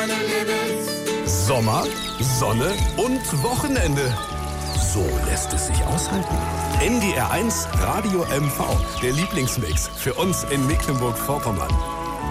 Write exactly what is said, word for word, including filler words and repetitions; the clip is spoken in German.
Sommer, Sonne und Wochenende. So lässt es sich aushalten. N D R eins Radio M V, der Lieblingsmix für uns in Mecklenburg-Vorpommern.